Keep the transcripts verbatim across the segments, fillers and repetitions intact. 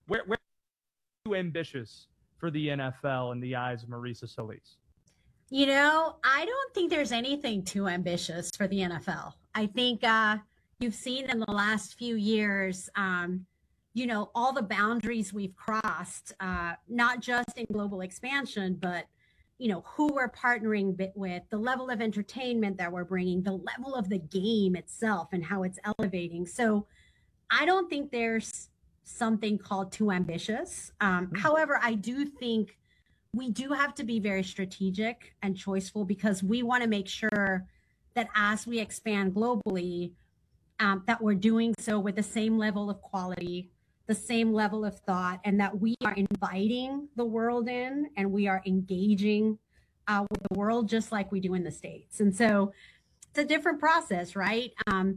Where, where are you ambitious for the N F L in the eyes of Marisa Solis? You know, I don't think there's anything too ambitious for the N F L. I think uh, you've seen in the last few years, um, you know, all the boundaries we've crossed, uh, not just in global expansion, but, you know, who we're partnering with, the level of entertainment that we're bringing, the level of the game itself and how it's elevating. So I don't think there's something called too ambitious. Um, mm-hmm. However, I do think we do have to be very strategic and choiceful because we want to make sure that as we expand globally, um, that we're doing so with the same level of quality, the same level of thought, and that we are inviting the world in and we are engaging uh, with the world just like we do in the States. And so it's a different process, right? Um,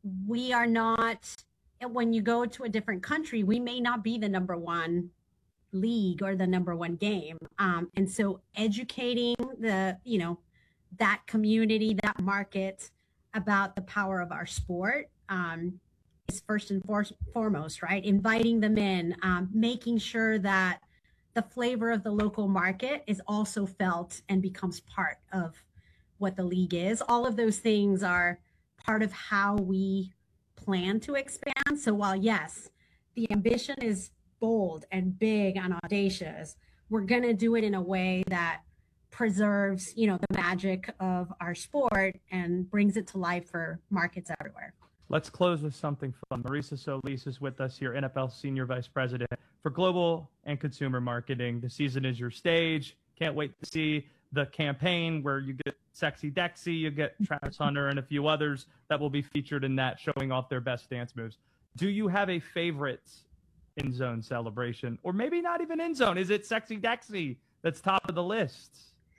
we are not, when you go to a different country, we may not be the number one league or the number one game. Um, and so educating the, you know, that community, that market about the power of our sport um, is first and for- foremost, right? Inviting them in, um, making sure that the flavor of the local market is also felt and becomes part of what the league is. All of those things are part of how we plan to expand. So while yes, the ambition is bold and big and audacious, we're going to do it in a way that preserves, you know, the magic of our sport and brings it to life for markets everywhere. Let's close with something fun. Marisa Solis is with us here, N F L Senior Vice President for Global and Consumer Marketing. The season is your stage. Can't wait to see the campaign where you get Sexy Dexy, you get Travis Hunter and a few others that will be featured in that, showing off their best dance moves. Do you have a favorite in zone celebration, or maybe not even in zone? Is it Sexy Dexy that's top of the list?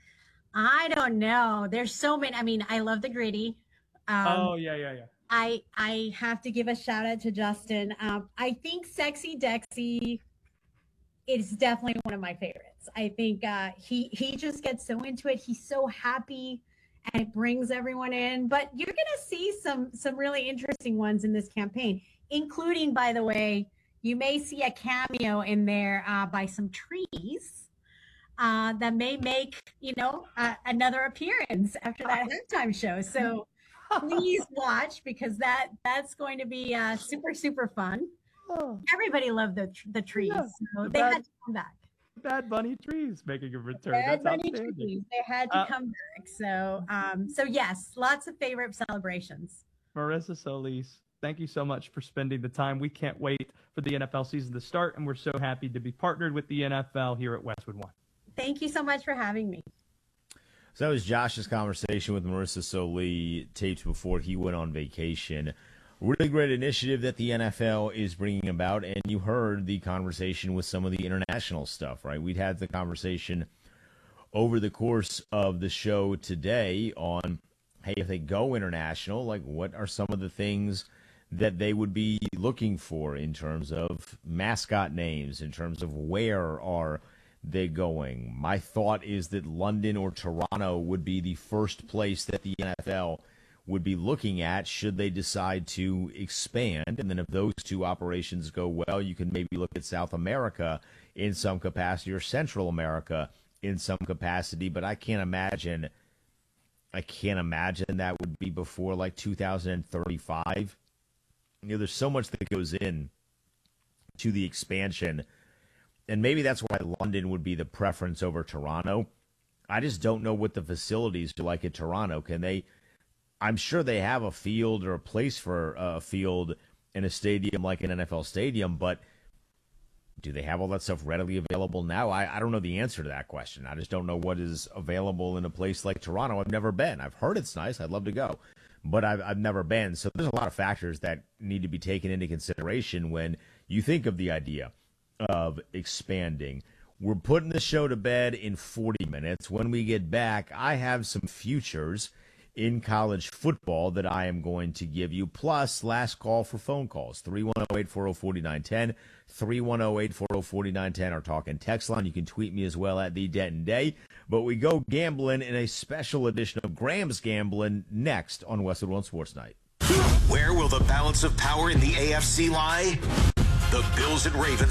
I don't know. There's so many. I mean, I love the gritty. Um, oh yeah, yeah, yeah. I I have to give a shout out to Justin. Um, I think Sexy Dexy is definitely one of my favorites. I think uh, he he just gets so into it. He's so happy, and it brings everyone in. But you're gonna see some some really interesting ones in this campaign, including, by the way, you may see a cameo in there uh, by some trees uh, that may make, you know, uh, another appearance after that halftime show. So please watch, because that that's going to be uh, super, super fun. Oh. Everybody loved the the trees, yeah. so the they bad, had to come back. Bad Bunny trees making a return. Bad that's Bunny trees. They had to uh, come back. So, um, so yes, lots of favorite celebrations. Marisa Solis, thank you so much for spending the time. We can't wait for the N F L season to start, and we're so happy to be partnered with the N F L here at Westwood One. Thank you so much for having me. So that was Josh's conversation with Marisa Solis, taped before he went on vacation. Really great initiative that the N F L is bringing about, and you heard the conversation with some of the international stuff, right? We'd had the conversation over the course of the show today on, hey, if they go international, like what are some of the things that they would be looking for in terms of mascot names, in terms of where are they going? My thought is that London or Toronto would be the first place that the N F L would be looking at should they decide to expand. And then if those two operations go well, you can maybe look at South America in some capacity or Central America in some capacity. But I can't imagine, I can't imagine that would be before like two thousand thirty-five. You know, there's so much that goes in to the expansion. And maybe that's why London would be the preference over Toronto. I just don't know what the facilities are like at Toronto. Can they, I'm sure they have a field or a place for a field in a stadium like an N F L stadium, but do they have all that stuff readily available now? I, I don't know the answer to that question. I just don't know what is available in a place like Toronto. I've never been. I've heard it's nice. I'd love to go, but I've, I've never been. So there's a lot of factors that need to be taken into consideration when you think of the idea of expanding. We're putting the show to bed in forty minutes. When we get back, I have some futures in college football that I am going to give you, plus last call for phone calls, three one zero, eight four zero, four nine one zero, three one zero, eight four zero, four nine one zero, our talk and text line. You can tweet me as well at the Denton Day. But we go gambling in a special edition of Graham's Gambling next on Westwood One Sports Night. Where will the balance of power in the A F C lie? The Bills and Ravens